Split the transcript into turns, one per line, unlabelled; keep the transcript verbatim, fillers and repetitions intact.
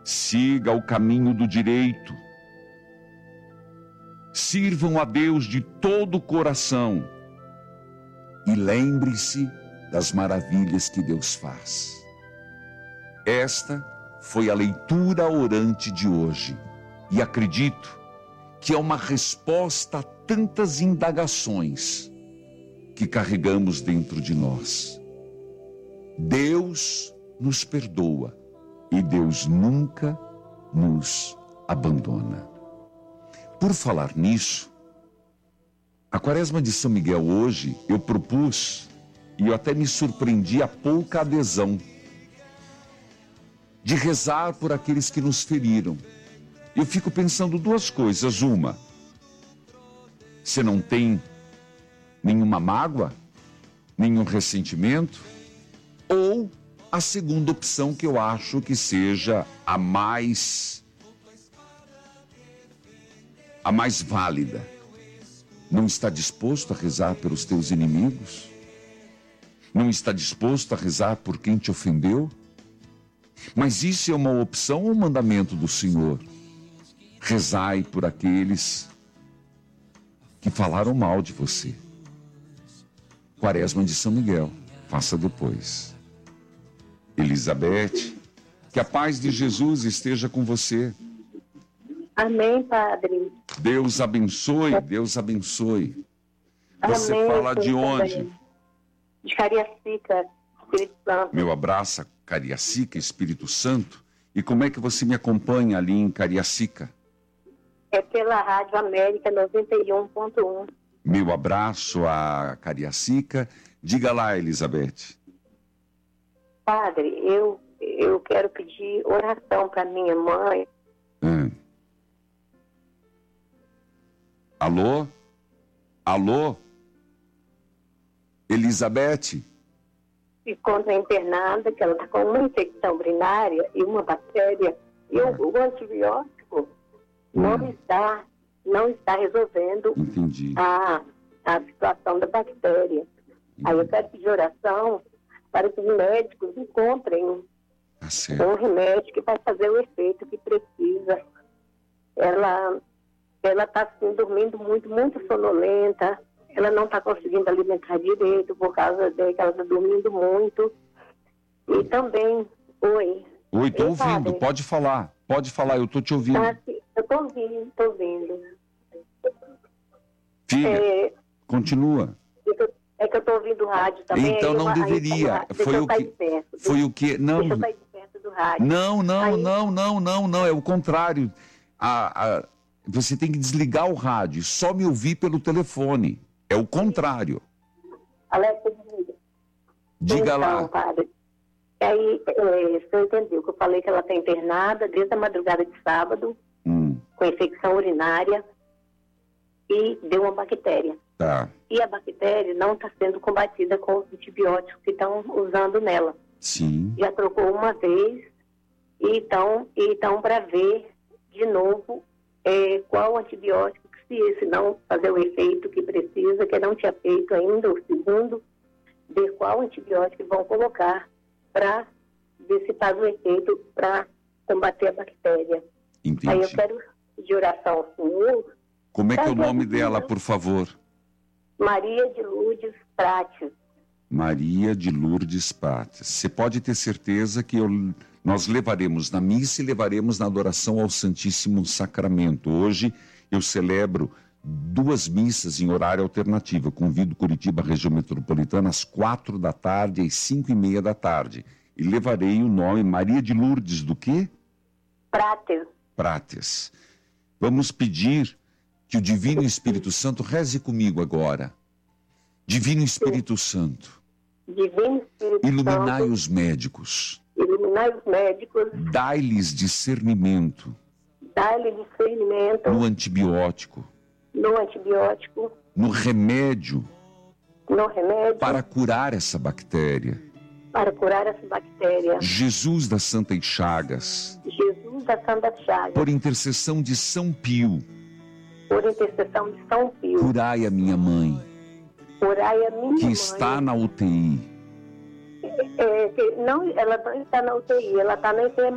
Siga o caminho do direito. Sirvam a Deus de todo o coração. E lembre-se das maravilhas que Deus faz. Esta foi a leitura orante de hoje. E acredito que é uma resposta a tantas indagações que carregamos dentro de nós. Deus nos perdoa e Deus nunca nos abandona. Por falar nisso, a Quaresma de São Miguel hoje eu propus, e eu até me surpreendi a pouca adesão, de rezar por aqueles que nos feriram. Eu fico pensando duas coisas. Uma, você não tem nenhuma mágoa, nenhum ressentimento? Ou a segunda opção, que eu acho que seja a mais, a mais válida. Não está disposto a rezar pelos teus inimigos? Não está disposto a rezar por quem te ofendeu? Mas isso é uma opção ou um mandamento do Senhor? Rezai por aqueles que falaram mal de você. Quaresma de São Miguel, faça depois. Elizabeth, que a paz de Jesus esteja com você.
Amém, Padre.
Deus abençoe, Deus abençoe. Você
Amém,
fala de
também.
onde?
De Cariacica, Espírito Santo.
Meu abraço a Cariacica, Espírito Santo. E como é que você me acompanha ali em Cariacica?
É pela Rádio América noventa e um ponto um.
Meu abraço a Cariacica. Diga lá, Elizabeth.
Padre, eu, eu quero pedir oração para minha mãe.
Hum. Alô? Alô? Elizabeth?
Se encontra internada, que ela está com uma infecção urinária e uma bactéria. E o, o antibiótico não
Hum.
está, não está resolvendo
Entendi.
a, a situação da bactéria. Aí eu quero pedir oração para que os médicos encontrem
Tá certo.
um remédio que vai fazer o efeito que precisa. Ela ela está assim, dormindo muito, muito sonolenta. Ela não está conseguindo alimentar direito por causa de que ela está dormindo muito. E também, oi.
Oi, tô
Ei,
ouvindo.
padre.
Pode falar. Pode falar, eu tô te ouvindo.
Tá, sim, eu estou ouvindo, estou ouvindo.
Filha,
É,
continua.
é que eu- é que eu estou ouvindo o rádio também.
Então
aí
não
eu- aí-
deveria.
deixa
Foi
eu
o
sair
que-
perto.
Foi o que... Não,
Deixa eu sair de perto do rádio.
não, não,
Aí-
não, não, não, não. É o contrário. A, a, você tem que desligar o rádio, só me ouvir pelo telefone. É o contrário.
Alexa, desliga.
Diga
Então,
lá.
padre, aí, é, você entendeu que eu falei que ela está internada desde a madrugada de sábado,
Hum,
com infecção urinária, e deu uma bactéria.
tá.
E a bactéria não está sendo combatida com os antibióticos que estão usando nela.
Sim.
Já trocou uma vez, e então, então para ver de novo é, qual antibiótico, que se esse não fazer o efeito que precisa, que não tinha feito ainda, o segundo, ver qual antibiótico vão colocar para ver se faz o efeito para combater a bactéria.
Entendi.
Aí eu quero pedir oração ao Senhor.
Como é que é o
Tá,
nome
tá,
dela,
tá.
por favor?
Maria de Lourdes Prates.
Maria de Lourdes Prates. Você pode ter certeza que eu, nós levaremos na missa e levaremos na adoração ao Santíssimo Sacramento. Hoje eu celebro duas missas em horário alternativo. Eu convido Curitiba, região metropolitana, às quatro da tarde e às cinco e meia da tarde. E levarei o nome Maria de Lourdes do quê?
Prates.
Prates. Vamos pedir que o Divino Espírito Santo reze comigo agora. Divino Espírito Santo,
Divino Espírito
iluminai
Santo,
os médicos,
iluminai os médicos,
dai-lhes discernimento
dá-lhe discernimento
no antibiótico,
no antibiótico,
no remédio
no remédio,
para curar essa bactéria.
para curar essa bactéria.
Jesus das Santas Chagas,
Jesus da Santa Chagas,
por intercessão de São Pio,
por intercessão de São Pio,
curai a minha mãe,
curai a minha
que
mãe.
está na U T I.
É, que não, ela não está na U T I, ela está na enfermaria.